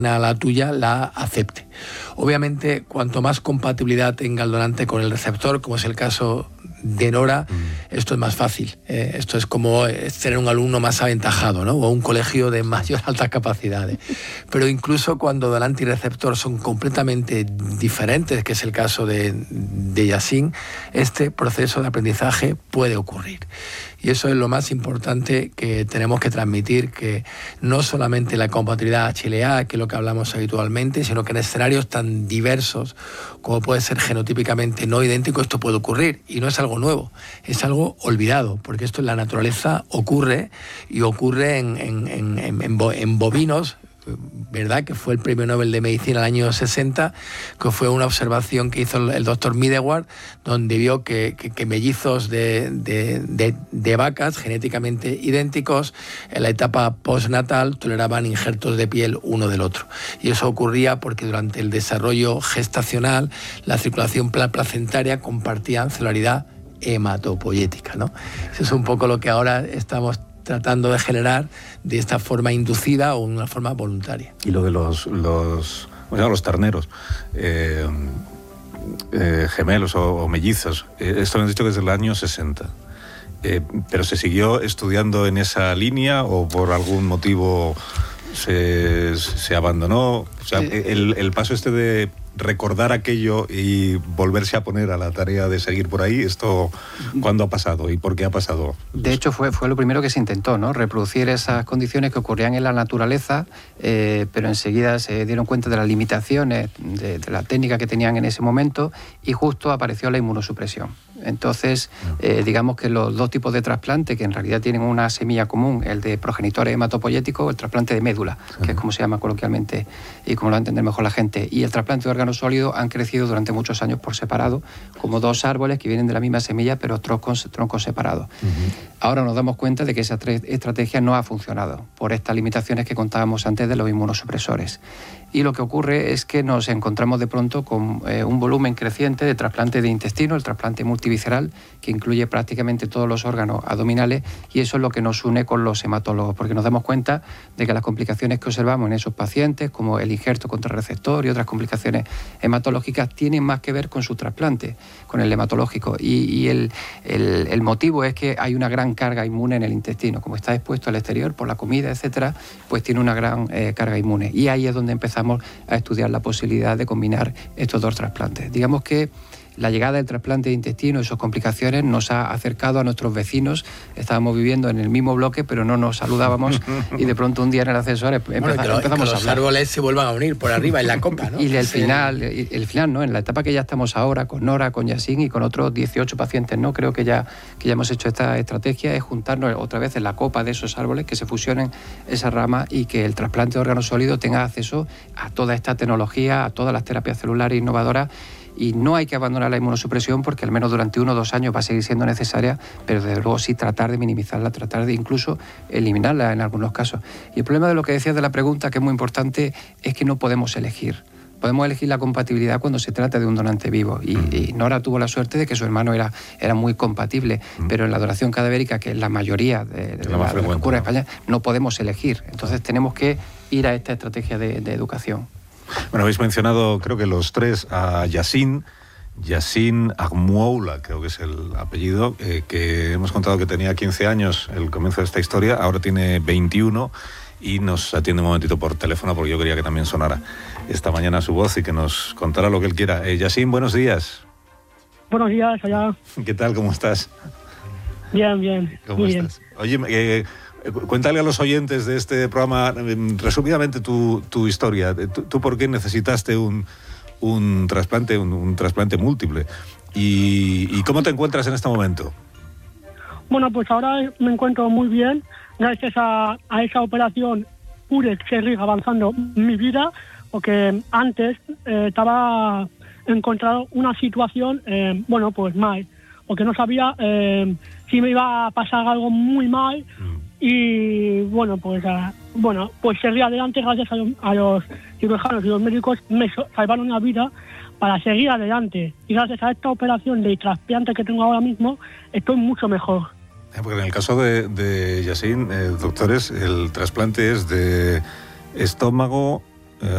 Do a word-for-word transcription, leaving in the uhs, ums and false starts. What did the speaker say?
a la tuya la acepte. Obviamente, cuanto más compatibilidad tenga el donante con el receptor, como es el caso de Nora, mm. esto es más fácil. Eh, esto es como tener un alumno más aventajado, ¿no? O un colegio de mayor altas capacidades. Pero incluso cuando donante y receptor son completamente diferentes, que es el caso de, de Yassin, este proceso de aprendizaje puede ocurrir. Y eso es lo más importante que tenemos que transmitir, que no solamente la compatibilidad H L A, que es lo que hablamos habitualmente, sino que en escenarios tan diversos como puede ser genotípicamente no idéntico, esto puede ocurrir. Y no es algo nuevo, es algo olvidado, porque esto en la naturaleza ocurre, y ocurre en, en, en, en, en bovinos, ¿verdad? Que fue el premio Nobel de Medicina el año sesenta, que fue una observación que hizo el doctor Middelwart, donde vio que, que, que mellizos de, de, de, de vacas genéticamente idénticos en la etapa postnatal toleraban injertos de piel uno del otro. Y eso ocurría porque durante el desarrollo gestacional la circulación placentaria compartía celularidad hematopoyética, ¿no? Eso es un poco lo que ahora estamos tratando de generar de esta forma inducida o una forma voluntaria. Y lo de los, los, o sea, los terneros, eh, eh, gemelos o, o mellizos, eh, esto lo han dicho desde el año sesenta. Eh, ¿Pero se siguió estudiando en esa línea o por algún motivo se, se abandonó? O sea, el, el paso este de recordar aquello y volverse a poner a la tarea de seguir por ahí, ¿esto cuándo ha pasado y por qué ha pasado? De hecho, fue, fue lo primero que se intentó, ¿no? Reproducir esas condiciones que ocurrían en la naturaleza, eh, pero enseguida se dieron cuenta de las limitaciones de, de la técnica que tenían en ese momento y justo apareció la inmunosupresión. Entonces, eh, digamos que los dos tipos de trasplante, que en realidad tienen una semilla común, el de progenitores hematopoyéticos, el trasplante de médula, uh-huh. que es como se llama coloquialmente y como lo va a entender mejor la gente, y el trasplante de órganos sólidos, han crecido durante muchos años por separado, como dos árboles que vienen de la misma semilla, pero troncos, troncos separados. Uh-huh. Ahora nos damos cuenta de que esa estrategia no ha funcionado por estas limitaciones que contábamos antes de los inmunosupresores. Y lo que ocurre es que nos encontramos de pronto con eh, un volumen creciente de trasplante de intestino, el trasplante multivisceral, que incluye prácticamente todos los órganos abdominales, y eso es lo que nos une con los hematólogos, porque nos damos cuenta de que las complicaciones que observamos en esos pacientes, como el injerto contra receptor y otras complicaciones hematológicas, tienen más que ver con su trasplante, con el hematológico. Y, y el, el, el motivo es que hay una gran carga inmune en el intestino. Como está expuesto al exterior por la comida, etcétera, pues tiene una gran eh, carga inmune. Y ahí es donde empezamos a estudiar la posibilidad de combinar estos dos trasplantes. Digamos que la llegada del trasplante de intestino y sus complicaciones nos ha acercado a nuestros vecinos. Estábamos viviendo en el mismo bloque, pero no nos saludábamos y de pronto un día en el ascensor empezamos, bueno, que lo, empezamos que a hablar. Los árboles se vuelvan a unir por arriba en la copa, ¿no? Y el sí. final, el final, ¿no? En la etapa que ya estamos ahora, con Nora, con Yassin y con otros dieciocho pacientes, ¿no? Creo que ya, que ya hemos hecho esta estrategia, es juntarnos otra vez en la copa de esos árboles, que se fusionen esas ramas y que el trasplante de órgano sólido tenga acceso a toda esta tecnología, a todas las terapias celulares innovadoras. Y no hay que abandonar la inmunosupresión porque al menos durante uno o dos años va a seguir siendo necesaria, pero desde luego sí tratar de minimizarla, tratar de incluso eliminarla en algunos casos. Y el problema de lo que decías de la pregunta, que es muy importante, es que no podemos elegir. Podemos elegir la compatibilidad cuando se trata de un donante vivo. Y, y Nora tuvo la suerte de que su hermano era, era muy compatible, mm. pero en la donación cadavérica, que es la mayoría de, de, la, de lo que ocurre en España, no podemos elegir. Entonces tenemos que ir a esta estrategia de, de educación. Bueno, habéis mencionado, creo que los tres, a Yassin, Yassin Agmuoula, creo que es el apellido, eh, que hemos contado que tenía quince años el comienzo de esta historia, ahora tiene veintiuno y nos atiende un momentito por teléfono porque yo quería que también sonara esta mañana su voz y que nos contara lo que él quiera. Eh, Yassin, buenos días. Buenos días, allá. ¿Qué tal? ¿Cómo estás? Bien, bien. ¿Cómo muy estás? Bien. Oye, eh, cuéntale a los oyentes de este programa resumidamente tu, tu historia. ¿Tú, tú por qué necesitaste un, un trasplante, un, un trasplante múltiple? ¿Y, ¿Y cómo te encuentras en este momento? Bueno, pues ahora me encuentro muy bien. Gracias a, a esa operación pude seguir avanzando mi vida, porque antes eh, estaba encontrado una situación, eh, bueno, pues mal, porque no sabía eh, si me iba a pasar algo muy mal. Mm. Y bueno, pues uh, bueno, pues seguí adelante gracias a los, a los cirujanos y los médicos, me salvaron la vida para seguir adelante. Y gracias a esta operación de trasplante que tengo ahora mismo, estoy mucho mejor. Porque en el caso de, de Yassin, eh, doctores, el trasplante es de estómago,